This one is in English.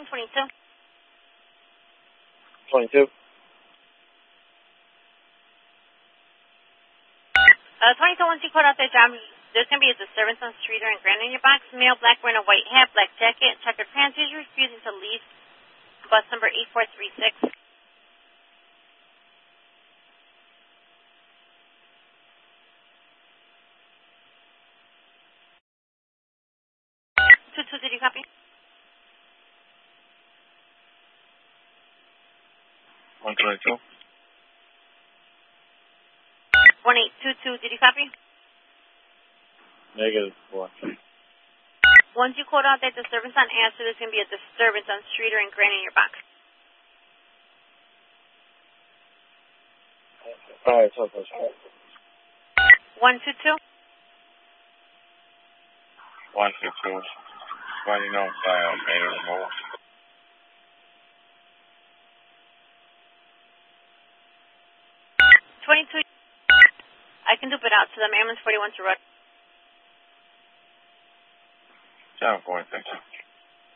Speaking 22. 22. 22, once you called out that job, there's going to be a disturbance on Streeter and Grand in your box. Male, black, wearing a white hat, black jacket, checkered pants. He's refusing to leave. Bus number 8436. 22, did you copy? 122. 1822, did you copy? Negative 4. Once you called out that disturbance on answer, there's going to be a disturbance on Streeter and Grand in your box. Alright, so close. 122. 122. Running outside, main remote. 22. I can dupe it out to them. Ambulance 41 to Rod. 7 4, thank you.